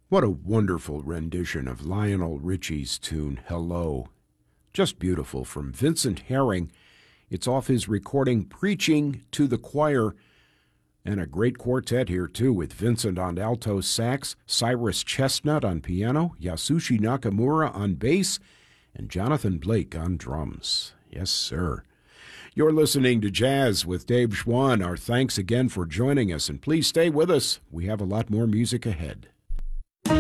What a wonderful rendition of Lionel Richie's tune, Hello. Just beautiful from Vincent Herring. It's off his recording Preaching to the Choir. And a great quartet here, too, with Vincent on alto sax, Cyrus Chestnut on piano, Yasushi Nakamura on bass, and Jonathan Blake on drums. Yes, sir. You're listening to Jazz with Dave Schwann. Our thanks again for joining us, and please stay with us. We have a lot more music ahead.